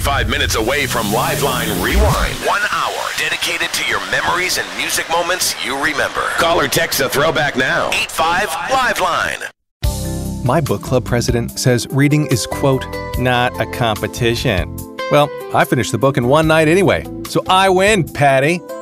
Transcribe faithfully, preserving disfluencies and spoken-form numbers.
forty-five minutes away from Liveline Rewind. One hour dedicated to your memories and music moments you remember. Call or text a throwback now. eight five Liveline. My book club president says reading is, quote, not a competition. Well, I finished the book in one night anyway, so I win, Patty.